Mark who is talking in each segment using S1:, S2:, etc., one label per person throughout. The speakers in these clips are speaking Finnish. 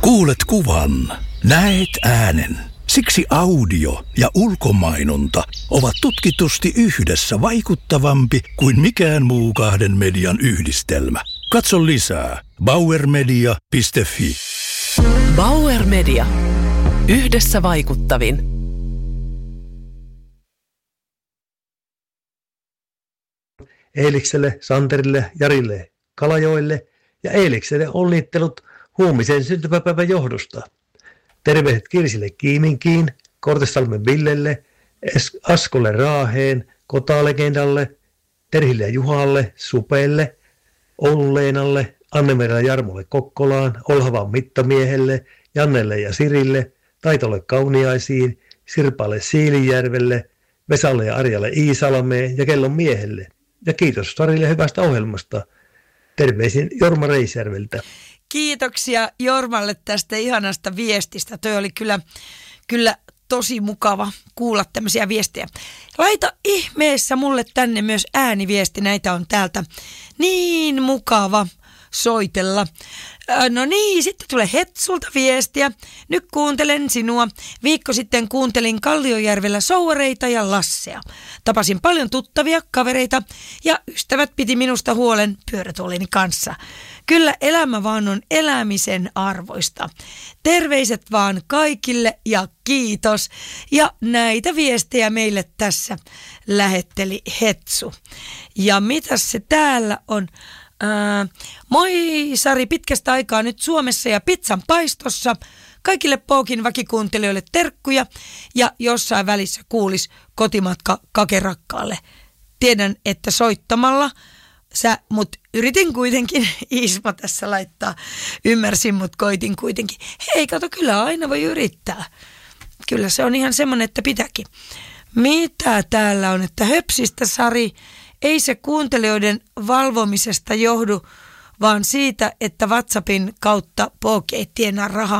S1: Kuulet kuvan, näet äänen. Siksi audio ja ulkomainonta ovat tutkitusti yhdessä vaikuttavampi kuin mikään muu kahden median yhdistelmä. Katso lisää bauermedia.fi.
S2: Bauer Media. Yhdessä vaikuttavin.
S3: Eelikselle, Santerille, Jarille, Kalajoelle ja Eelikselle onnittelut huomisen syntymäpäivän johdosta. Terveiset Kirsille Kiiminkiin, Kortesalmen Villelle, Askolle Raaheen, Kotalegendalle, Terhille ja Juhalle, Supelle, Oulun Leenalle, Anne-Merja Jarmolle Kokkolaan, Olhavan Mittamiehelle, Jannelle ja Sirille, Taitolle Kauniaisiin, Sirpalle Siilijärvelle, Vesalle ja Arjalle Iisalmeen ja Kellon miehelle. Ja kiitos Sarille hyvästä ohjelmasta. Terveisin Jorma Reisjärveltä.
S4: Kiitoksia Jormalle tästä ihanasta viestistä. Toi oli kyllä tosi mukava kuulla tämmöisiä viestejä. Laita ihmeessä mulle tänne myös ääniviesti. Näitä on täältä niin mukava soitella. No niin, sitten tulee Hetsulta viestiä. Nyt kuuntelen sinua. Viikko sitten kuuntelin Kalliojärvellä Souareita ja Lassea. Tapasin paljon tuttavia, kavereita ja ystävät piti minusta huolen pyörätuolini kanssa. Kyllä elämä vaan on elämisen arvoista. Terveiset vaan kaikille ja kiitos. Ja näitä viestejä meille tässä lähetteli Hetsu. Ja mitäs se täällä on? Moi Sari, pitkästä aikaa nyt Suomessa ja pizzan paistossa. Kaikille Pookin vakikuuntelijoille terkkuja ja jossain välissä kuulis kotimatka Kakerakkaalle. Tiedän, että soittamalla mut yritin kuitenkin, Ismo tässä laittaa, ymmärsin, mut koitin kuitenkin. Hei, kato, kyllä aina voi yrittää. Kyllä se on ihan semmoinen, että pitääkin. Mitä täällä on, että höpsistä Sari, ei se kuuntelijoiden valvomisesta johdu, vaan siitä, että WhatsAppin kautta Pooki ei tienaa rahaa.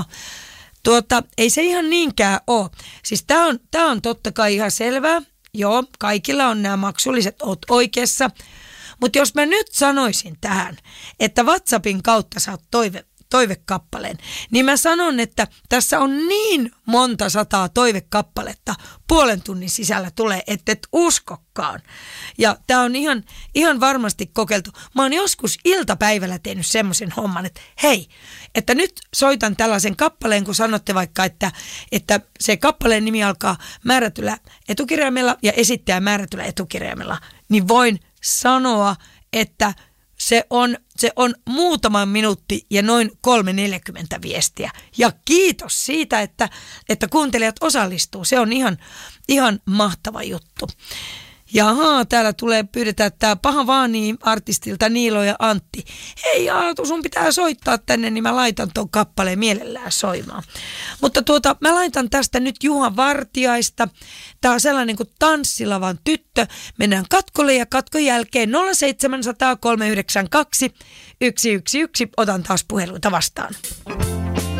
S4: Ei se ihan niinkään ole. Siis tää on totta kai ihan selvää. Joo, kaikilla on nämä maksulliset, oot oikeassa. Mutta jos mä nyt sanoisin tähän, että WhatsAppin kautta saat toivekappaleen, niin mä sanon, että tässä on niin monta sataa toivekappaletta puolen tunnin sisällä tulee, ettet uskokkaan. Ja tää on ihan varmasti kokeiltu. Mä oon joskus iltapäivällä tehnyt semmoisen homman, että hei, että nyt soitan tällaisen kappaleen, kun sanotte vaikka, että se kappaleen nimi alkaa määrätyllä etukirjaimella ja esittäjä määrätyllä etukirjaimella, niin voin sanoa, että se on muutaman minuutti ja noin 3:40 viestiä. Ja kiitos siitä, että kuuntelijat osallistuu. Se on ihan mahtava juttu. Jaha, täällä pyydetään tämä Paha Vaani artistilta Niilo ja Antti. Hei Aatu, sun pitää soittaa tänne, niin mä laitan ton kappaleen mielellään soimaan. Mutta mä laitan tästä nyt Juha Vartiaista. Tää on sellainen kuin Tanssilavan tyttö. Mennään katkolle ja katkon jälkeen 0700 392 111. Otan taas puheluita vastaan.